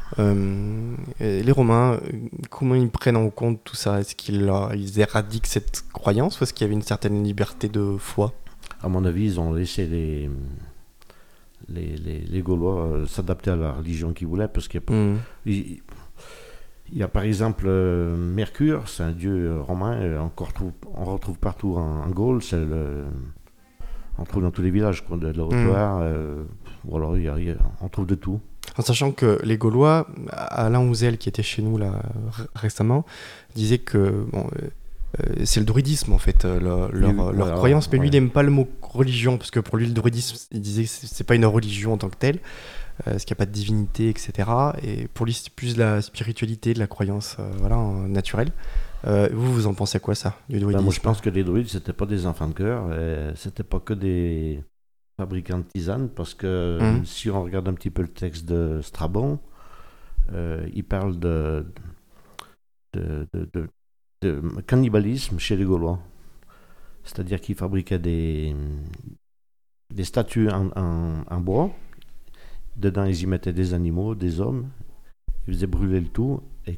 Les Romains, comment ils prennent en compte tout ça? Est-ce ils éradiquent cette croyance ou est-ce qu'il y avait une certaine liberté de foi? À mon avis, ils ont laissé les Gaulois s'adapter à la religion qu'ils voulaient, parce qu'il y a, Hmm. il, il y a par exemple Mercure, c'est un dieu romain, on retrouve partout en Gaule, on trouve dans tous les villages, quoi, de la Haute-Loire, voilà, on trouve de tout. En sachant que les Gaulois, Alain Houzel qui était chez nous là récemment, disait que c'est le druidisme en fait, leur Voilà, croyance, mais lui ouais. il n'aime pas le mot religion, parce que pour lui le druidisme, il disait que c'est pas une religion en tant que telle, parce qu'il n'y a pas de divinité, etc. Et pour lui c'est plus de la spiritualité, de la croyance naturelle. Vous en pensez quoi ça, du druidisme? Moi, je pense que les druides, c'était pas des enfants de cœur, et c'était pas que des fabricants de tisanes, parce que Mhm. si on regarde un petit peu le texte de Strabon, il parle de, de- de- de cannibalisme chez les Gaulois. C'est-à-dire qu'ils fabriquaient des statues en bois. Dedans, ils y mettaient des animaux, des hommes. Ils faisaient brûler le tout et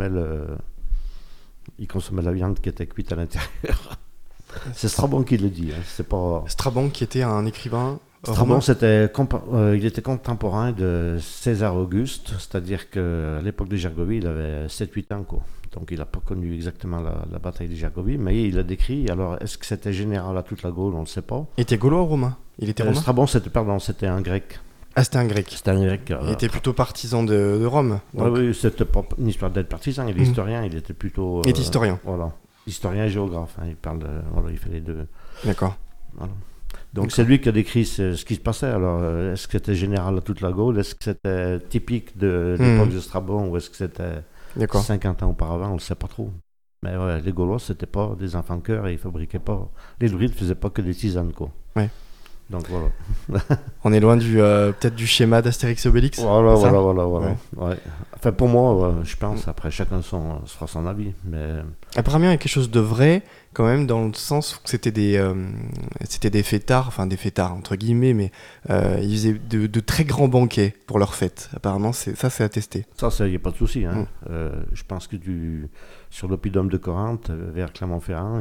ils consommaient la viande qui était cuite à l'intérieur. C'est Strabon qui le dit. Hein. C'est pas... Strabon qui était un écrivain Strabon, romain. il était contemporain de César Auguste, c'est-à-dire qu'à l'époque de Gergovie, il avait 7-8 ans, quoi. Donc il n'a pas connu exactement la bataille de Gergovie, mais il a décrit. Alors, est-ce que c'était général à toute la Gaule? On ne le sait pas. Il était gaulois ou romain? Il était romain? Strabon, c'était un grec. Ah, c'était un grec. C'était un grec. Il était plutôt partisan de Rome. Ouais, Donc. oui, c'était pas une histoire d'être partisan. Il est historien, il était plutôt. Il était historien. Voilà. Historien et géographe. Hein. Voilà, il fait les deux. D'accord. Voilà. Donc D'accord. c'est lui qui a décrit ce qui se passait. Alors, est-ce que c'était général à toute la Gaule? Est-ce que c'était typique de l'époque de Strabon? Ou est-ce que c'était D'accord. 50 ans auparavant? On ne le sait pas trop. Mais ouais, les Gaulois, c'était pas des enfants de cœur et ils fabriquaient pas. Les druides faisaient pas que des tisanes, quoi. Ouais. Donc voilà. On est loin peut-être du schéma d'Astérix et Obélix. Voilà, c'est ça voilà. Ouais. Ouais. Enfin, pour moi, je pense, après, chacun se fera son avis. Mais Apparemment, il y a quelque chose de vrai, quand même, dans le sens où c'était des fêtards, enfin des fêtards entre guillemets, mais ils faisaient de très grands banquets pour leurs fêtes. Apparemment, c'est attesté. ça, il n'y a pas de souci. Hein. Je pense que sur l'oppidum de Corinthe, vers Clermont-Ferrand,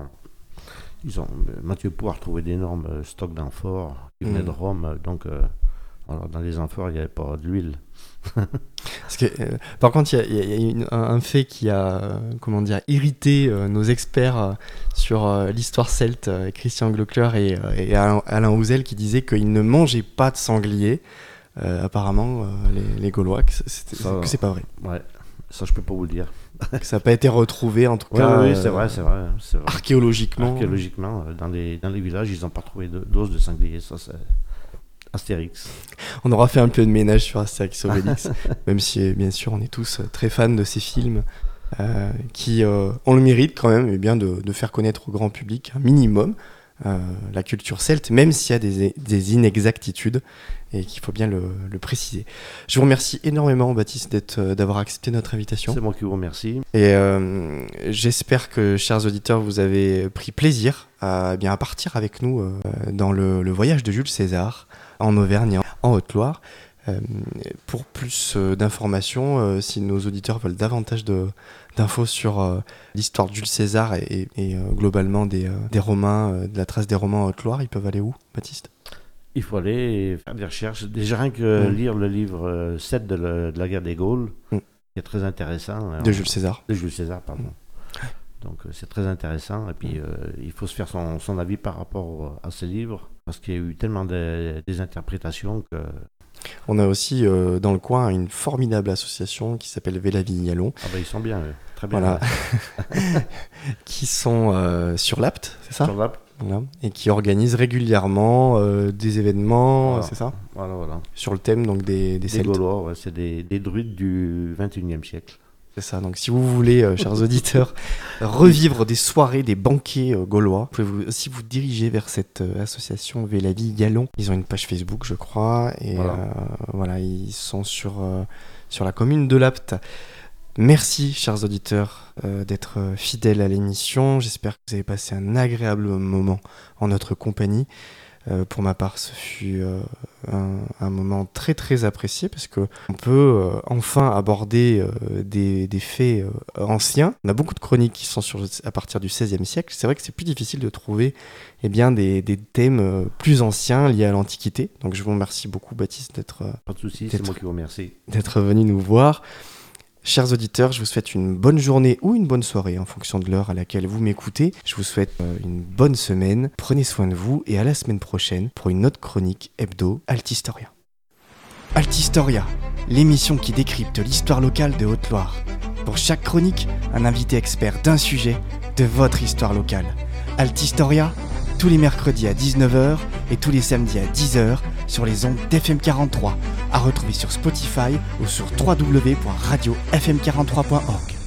Mathieu Pou a retrouvé d'énormes stocks d'amphores qui venaient de Rome. Donc, alors, dans les amphores, il n'y avait pas de l'huile. Parce que, par contre, il y a un fait qui a irrité nos experts sur l'histoire celte, Christian Glockler et Alain Houzel, qui disaient qu'ils ne mangeaient pas de sanglier. Apparemment, les Gaulois, que c'est pas vrai. Ouais, ça, je peux pas vous le dire. Que ça n'a pas été retrouvé, en tout Ouais, cas, oui, c'est vrai. archéologiquement. Archéologiquement, dans les villages, ils n'ont pas trouvé d'os de sanglier. Ça, c'est Astérix. On aura fait un peu de ménage sur Astérix et Obélix, même si, bien sûr, on est tous très fans de ces films qui ont le mérite quand même bien de faire connaître au grand public un minimum la culture celte, même s'il y a des inexactitudes et qu'il faut bien le préciser. Je vous remercie énormément, Baptiste, d'avoir accepté notre invitation. C'est moi qui vous remercie. Et j'espère que, chers auditeurs, vous avez pris plaisir à partir avec nous dans le voyage de Jules César en Auvergne et en Haute-Loire. Pour plus d'informations, si nos auditeurs veulent davantage d'infos sur l'histoire de Jules César et globalement des Romains, de la trace des Romains en Haute-Loire, ils peuvent aller où, Baptiste? Il faut aller faire des recherches. Déjà, rien que lire le livre 7 de la guerre des Gaules, qui est très intéressant. De Jules César. De Jules César, pardon. Donc, c'est très intéressant. Et puis, il faut se faire son avis par rapport à ce livre, parce qu'il y a eu tellement des interprétations que... On a aussi dans le coin une formidable association qui s'appelle Vélaville-Yallon. Ah ben ils sont bien, très bien. Voilà. Qui sont sur l'Apt, c'est ça? Sur l'Apt. Voilà. Et qui organisent régulièrement des événements, Voilà. c'est ça? Voilà. Sur le thème donc des Celtes. Gaulois, ouais, c'est des druides du 21e siècle. C'est ça, donc si vous voulez, chers auditeurs, revivre des soirées, des banquets gaulois, vous pouvez aussi vous diriger vers cette association Vélaville-Yallon. Ils ont une page Facebook, je crois, et voilà, ils sont sur la commune de l'Apt. Merci, chers auditeurs, d'être fidèles à l'émission. J'espère que vous avez passé un agréable moment en notre compagnie. Pour ma part, ce fut un moment très très apprécié parce qu'on peut enfin aborder des faits anciens. On a beaucoup de chroniques qui sont à partir du XVIe siècle. C'est vrai que c'est plus difficile de trouver des thèmes plus anciens liés à l'Antiquité. Donc je vous remercie beaucoup, Baptiste, Pas de souci, c'est moi qui vous remercie. D'être venu nous voir. Chers auditeurs, je vous souhaite une bonne journée ou une bonne soirée en fonction de l'heure à laquelle vous m'écoutez. Je vous souhaite une bonne semaine. Prenez soin de vous et à la semaine prochaine pour une autre chronique hebdo Altistoria. Altistoria, l'émission qui décrypte l'histoire locale de Haute-Loire. Pour chaque chronique, un invité expert d'un sujet de votre histoire locale. Altistoria, tous les mercredis à 19h et tous les samedis à 10h sur les ondes d'FM 43, à retrouver sur Spotify ou sur www.radiofm43.org.